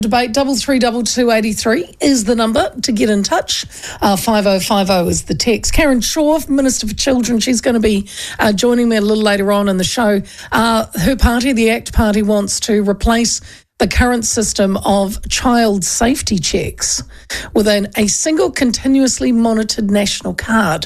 Debate 332283 is the number to get in touch. 5050 is the text. Karen Shaw, Minister for Children, she's going to be joining me a little later on in the show. Her party, the ACT Party, wants to replace the current system of child safety checks with a single continuously monitored national card.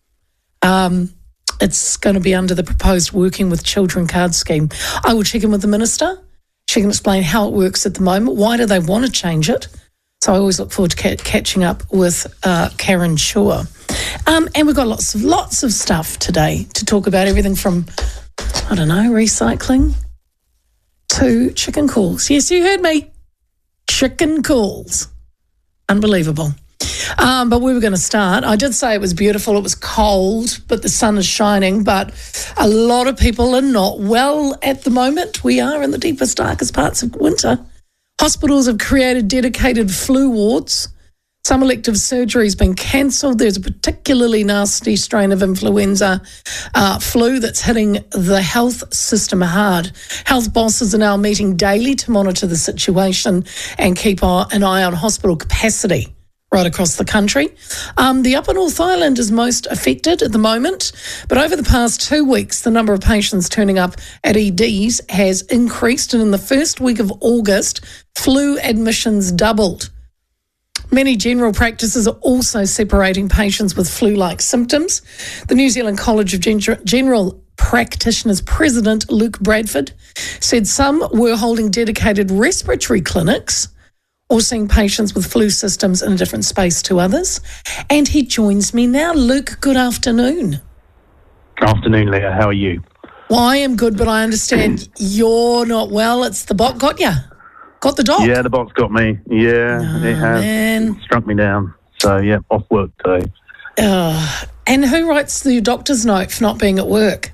It's going to be under the proposed Working with Children card scheme. I will check in with the Minister. She can explain how it works at the moment. Why do they want to change it? So I always look forward to catching up with Karen Shaw. And we've got lots of stuff today to talk about, everything from, recycling to chicken calls. Yes, you heard me. Chicken calls. Unbelievable. But we were going to start. I did say it was beautiful. It was cold, but the sun is shining. But a lot of people are not well at the moment. We are in the deepest, darkest parts of winter. Hospitals have created dedicated flu wards. Some elective surgery has been cancelled. There's a particularly nasty strain of influenza flu that's hitting the health system hard. Health bosses are now meeting daily to monitor the situation and keep an eye on hospital capacity right across the country. The Upper North Island is most affected at the moment, but over the past 2 weeks, the number of patients turning up at EDs has increased, and in the first week of August, flu admissions doubled. Many general practices are also separating patients with flu-like symptoms. The New Zealand College of General Practitioners President Luke Bradford said some were holding dedicated respiratory clinics or seeing patients with flu systems in a different space to others. And he joins me now. Luke, good afternoon. Afternoon, Leah. How are you? Well, I am good, but I understand you're not well. It's the bot got you. Got the dog? Yeah, the bot's got me. Yeah, it has. Man. Struck me down. So, yeah, off work today. And who writes the doctor's note for not being at work?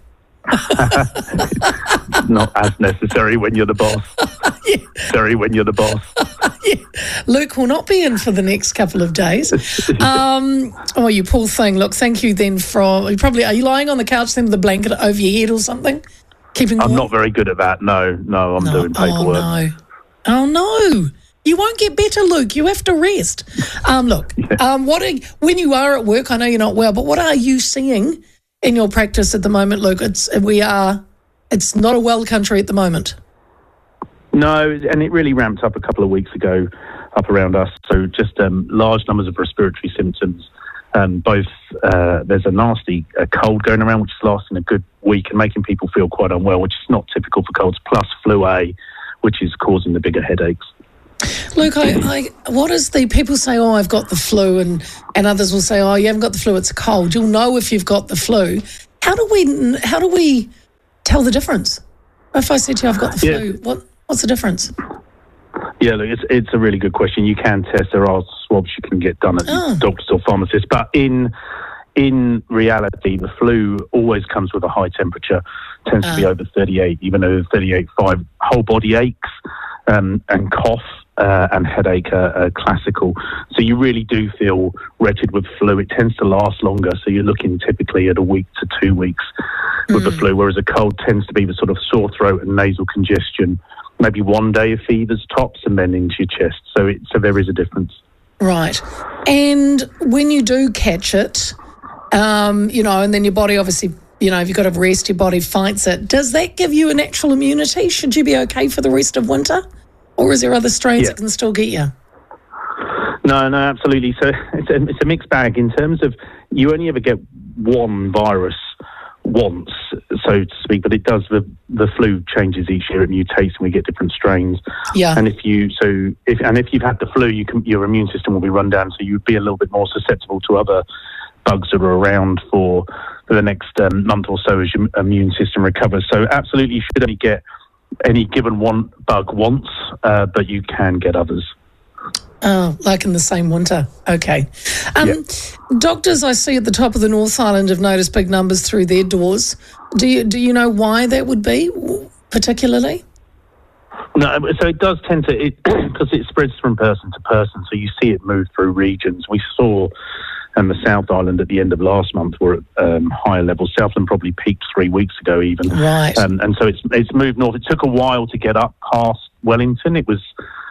Not as necessary when you're the boss. Yeah. Very when you're the boss. Yeah. Luke will not be in for the next couple of days. Oh, you poor thing. Look, thank you then are you lying on the couch then with a blanket over your head or something? Keeping warm? I'm not very good at that. No, I'm doing paperwork. Oh, no. You won't get better, Luke. You have to rest. When you are at work, I know you're not well, but what are you seeing in your practice at the moment, Luke? It's not a well country at the moment. No, and it really ramped up a couple of weeks ago up around us. So just large numbers of respiratory symptoms. There's a nasty cold going around, which is lasting a good week and making people feel quite unwell, which is not typical for colds, plus flu A, which is causing the bigger headaches. Luke, what is the people say, oh, I've got the flu, and others will say, oh, you haven't got the flu, it's a cold. You'll know if you've got the flu. How do we tell the difference? If I said to you, I've got the flu, what's the difference? Yeah, look, it's a really good question. You can test. There are swabs you can get done at doctors or pharmacists, but in reality, the flu always comes with a high temperature, tends to be over 38, even over 38.5. Whole body aches and cough and headache are classical. So you really do feel wretched with flu. It tends to last longer, so you're looking typically at a week to 2 weeks with the flu, whereas a cold tends to be the sort of sore throat and nasal congestion, maybe 1 day of fevers tops and then into your chest. So there is a difference. Right. And when you do catch it, and then your body obviously, if you've got to rest, your body fights it. Does that give you a natural immunity? Should you be okay for the rest of winter? Or is there other strains that can still get you? No, absolutely. So it's a mixed bag in terms of you only ever get one virus once, so to speak, but it does. The flu changes each year, it mutates, and we get different strains. Yeah. And if you've had the flu, your immune system will be run down, so you'd be a little bit more susceptible to other bugs that are around for the next month or so as your immune system recovers. So absolutely, you should only get any given one bug once, but you can get others. Oh, like in the same winter. Okay. Doctors I see at the top of the North Island have noticed big numbers through their doors. Do you know why that would be, particularly? No, so it does tend to, because it spreads from person to person, so you see it move through regions. We saw the South Island at the end of last month were at higher levels. Southland probably peaked 3 weeks ago even. Right. And so it's moved north. It took a while to get up past Wellington. It was